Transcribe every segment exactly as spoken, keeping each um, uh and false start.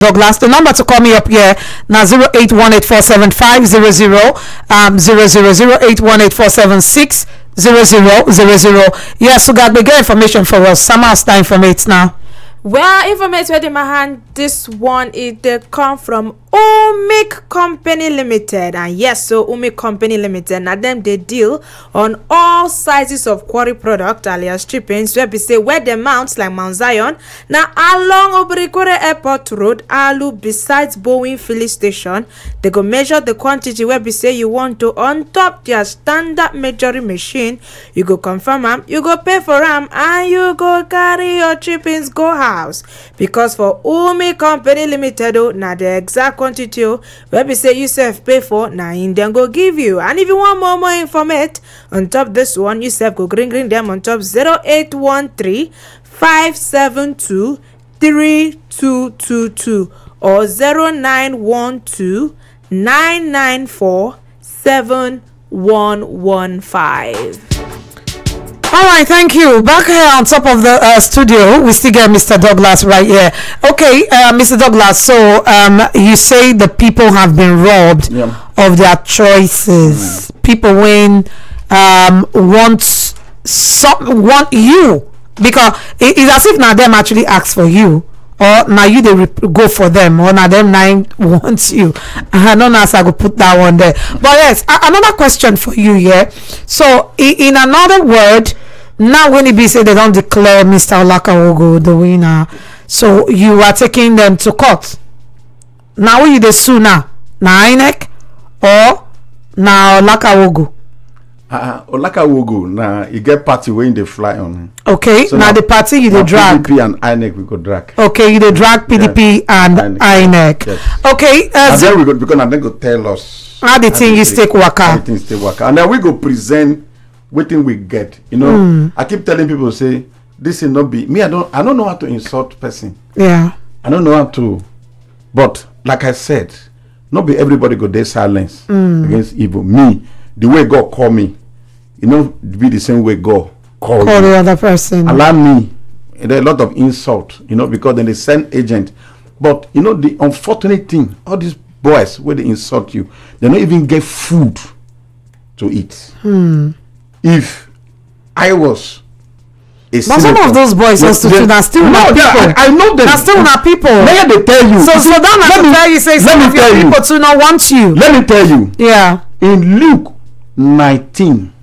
Douglas. The number to call me up here now zero eight one eight four seven five zero zero um zero zero zero eight one eight four seven six zero zero zero zero. Yes, so got bigger information for us. Summer's time from it now. Well, information in my hand. This one is they come from Umik Company Limited, and yes, so Umik Company Limited. Now them they deal on all sizes of quarry product, alias strippings. Where we say where the mounts like Mount Zion. Now along Obrikore Airport Road, Alu besides Boeing filling station, they go measure the quantity where we say you want to on top their standard measuring machine. You go confirm them, you go pay for them, and you go carry your strippings go house. Because for Umi Company Limited, oh, now the exact quantity oh, where we say you self pay for, now in them go give you. And if you want more more information on top this one, you self go green green them on top zero eight one three five seven two three two two two or zero nine one two nine nine four seven one one five. All right, thank you. Back here on top of the uh, studio, we still get Mister Douglas right here. Okay, uh, Mister Douglas, so um, you say the people have been robbed yeah. of their choices. Mm. People when um, want some, want you, because it, it's as if now them actually ask for you, or now you they rep- go for them, or now them nine wants you. I don't know if I could put that one there. But yes, a- another question for you here. So I- in another word, now when it be said they don't declare Mister Olakawogo the winner, so you are taking them to court. Now you the sue now, now I N E C or now Olakawogo? Uh, Olakawogo now you get party when they fly on. Okay, so now, now the party you the drag. P D P and I N E C we go drag. Okay, you the drag P D P yes. and I N E C. Yes. Okay, uh, and then we go because and then go tell us how the thing is take waka. How the thing is take waka, and then we go present what thing we get. You know, mm. I keep telling people say this will not be me. I don't. I don't know how to insult person. Yeah. I don't know how to, but like I said, not be everybody go there silence mm. against evil. Me, the way God call me, you know, be the same way God call, call you. the other person. Allow me. There are a lot of insult, you know, because then they send agent. But you know, the unfortunate thing, all these boys where they insult you, they don't even get food to eat. Hmm. If I was a but some of those boys also too now still no, not people. I, I know them. Now still not people. Let me tell you. So so down let me tell you say some of your people too not want you. Let me tell you. Yeah. In Luke nineteen,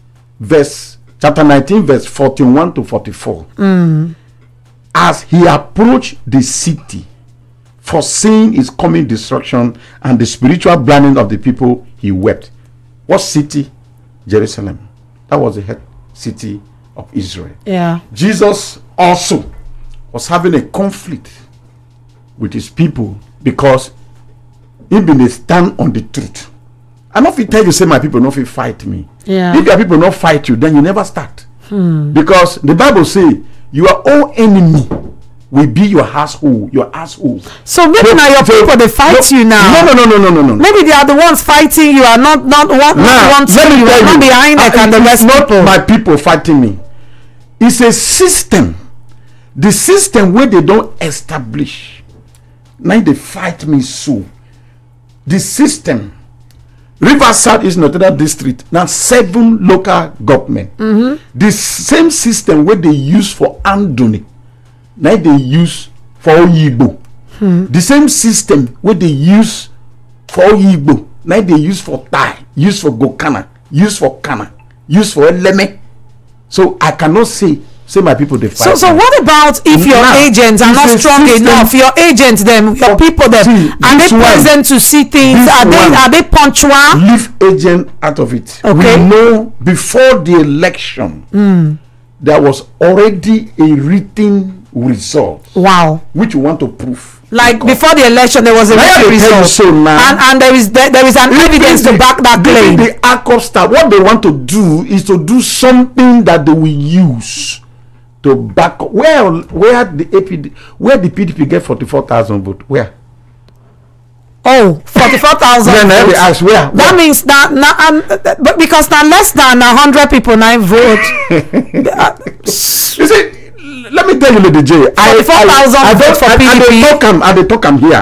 verse chapter nineteen, verse forty-one to forty-four. Mm. As he approached the city, foreseeing his coming destruction and the spiritual blinding of the people, he wept. What city? Jerusalem. That was the head city of Israel. Yeah. Jesus also was having a conflict with his people because he been stand on the truth. I know if you tell you say my people not fit fight me. Yeah. If your people not fight you, then you never start. Hmm. Because the Bible say your own enemy will be your household, your household. So maybe so, now your so, people they fight no, you now. No, no, no, no, no, no, no. Maybe they are the ones fighting you, are not not one now, one let me you, tell not you, behind it and the rest not people. My people fighting me. It's a system. The system where they don't establish. Now they fight me so. The system. River South is not that district. Now seven local government. Mm-hmm. The same system where they use for Andoni. Now they use for Igbo. Hmm. The same system where they use for Igbo. Now they use for Thai, use for Gokana, use for Kana, use for Eleme. So I cannot say say my people they fight. So so what about if your now, agents are not strong enough? Your agents them, your people them, see, are they present to see things? Are they one, are they punctual? Leave agent out of it. Okay. We know before the election mm. there was already a written result. Wow. Which you want to prove. Like before the election, there was a written result, so now, and and there is there, there is an evidence the, to back that claim. The ACOP staff, what they want to do is to do something that they will use to back up. Where where the A P D, where the P D P get forty-four thousand votes? Where? Oh, forty-four thousand Then they ask where? That where? Means that now, um, but because now less than a hundred people now vote. You see, let me tell you, Lady J. forty-four thousand votes for P D P. I dey talk am. I dey talk am here.